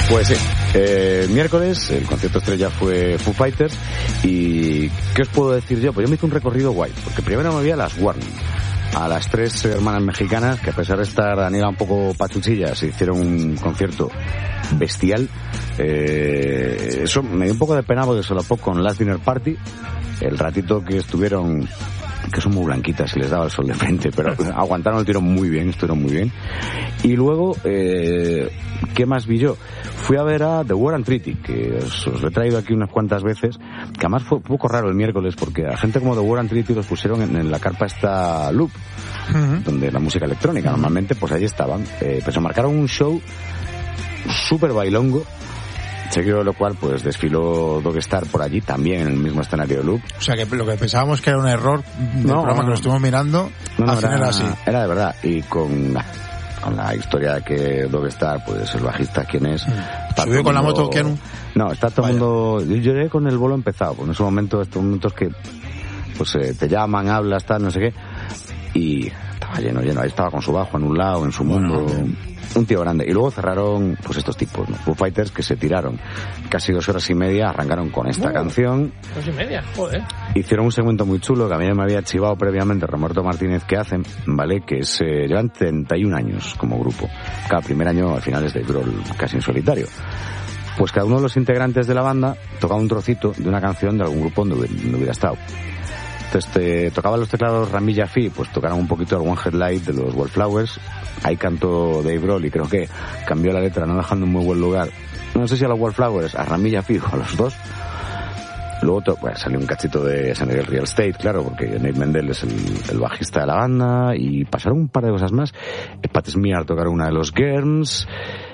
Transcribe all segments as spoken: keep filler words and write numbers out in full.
Pues sí, eh, miércoles el concierto estrella fue Foo Fighters. Y ¿qué os puedo decir yo? Pues yo me hice un recorrido guay, porque primero me vi a las Warning, a las tres hermanas mexicanas que, a pesar de estar Daniela un poco pachuchillas, hicieron un concierto bestial. Eh, eso me dio un poco de pena porque se lo pongo con Last Dinner Party, el ratito que estuvieron, que son muy blanquitas y les daba el sol de frente, pero aguantaron el tiro muy bien, estuvieron muy bien. Y luego, eh, ¿qué más vi yo? Fui a ver a The War and Treaty, que os, os lo he traído aquí unas cuantas veces, que además fue un poco raro el miércoles, porque a gente como The War and Treaty los pusieron en, en la carpa esta Loop, uh-huh. donde la música electrónica, uh-huh. normalmente pues allí estaban, eh, pues se marcaron un show súper bailongo, seguido de lo cual pues desfiló Dogstar por allí, también en el mismo escenario de Loop. O sea, que lo que pensábamos que era un error del no, programa que lo estuvimos mirando, no, no, al final era, era así. Era de verdad, y con... con la historia de que Dogstar, pues el bajista, ¿quién es? ¿Subió con la moto Keanu? No, está todo el mundo... Yo llegué con el bolo empezado, pues en ese momento, estos momentos que pues eh, te llaman, hablas, tal, no sé qué, y estaba lleno, lleno, ahí estaba con su bajo en un lado, en su mundo, bueno, un tío grande. Y luego cerraron, pues estos tipos, ¿no? Foo Fighters, que se tiraron casi dos horas y media, arrancaron con esta uh, canción. Dos y media, joder. Hicieron un segmento muy chulo que a mí me había chivado previamente Roberto Martínez, que hacen, ¿vale? Que es, eh, llevan treinta y un años como grupo. Cada primer año al final es de Grohl casi en solitario. Pues cada uno de los integrantes de la banda tocaba un trocito de una canción de algún grupo donde hubiera, donde hubiera estado. Entonces te tocaban los teclados Rami Jaffee, pues tocaron un poquito el One Headlight de los Wallflowers. Ahí cantó Dave Grohl y creo que cambió la letra, no dejando un muy buen lugar. No sé si a los Wallflowers, a Rami Jaffee o a los dos. Luego to- bueno, salió un cachito de el Real Estate, claro, porque Nate Mendel es el, el bajista de la banda, y pasaron un par de cosas más. Pat Smear tocaron una de los Germs,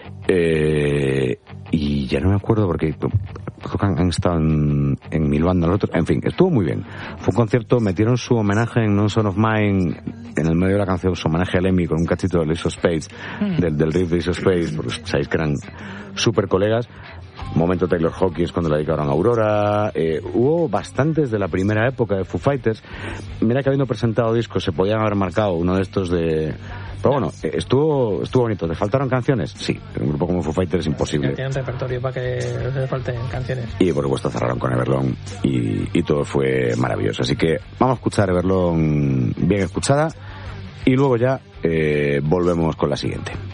eh, y ya no me acuerdo porque han, han estado en, en mil bandas los otros. En fin, estuvo muy bien. Fue un concierto, metieron su homenaje en No Son of Mine, en el medio de la canción, su homenaje a Lemmy con un cachito de Ace of Spades, mm. del, del riff de Ace of Spades, porque sabéis que eran súper colegas. Momento Taylor Hawkins cuando la dedicaron a Aurora. Eh, hubo bastantes de la primera época de Foo Fighters. Mira que habiendo presentado discos se podían haber marcado uno de estos de... Pero bueno, estuvo estuvo bonito. ¿Te faltaron canciones? Sí, un grupo como Foo Fighters es imposible. Sí, tienen repertorio para que les falten canciones. Y por supuesto cerraron con Everlong y, y todo fue maravilloso. Así que vamos a escuchar Everlong bien escuchada y luego ya eh, volvemos con la siguiente.